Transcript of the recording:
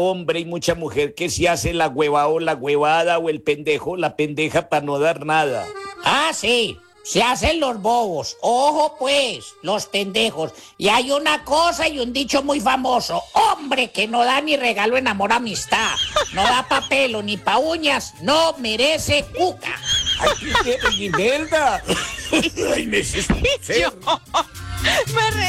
hombre y mucha mujer que se hace la hueva o la huevada o el pendejo, la pendeja para no dar nada. Ah, sí, se hacen los bobos. Ojo pues, los pendejos. Y hay una cosa y un dicho muy famoso. Hombre que no da ni regalo en amor amistad. No da pa' pelo ni pa' uñas. No merece cuca. Ay, Gimelda. Ay, necesito. Yo me